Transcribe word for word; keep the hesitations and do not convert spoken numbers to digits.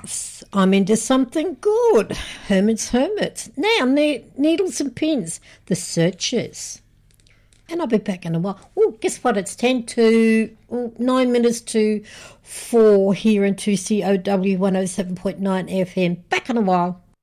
I'm into something good. Herman's Hermits. Now, ne- Needles and Pins, The Searchers. And I'll be back in a while. Oh, guess what? It's ten to, oh, nine minutes to four here in two C O W one oh seven point nine F M. Back in a while.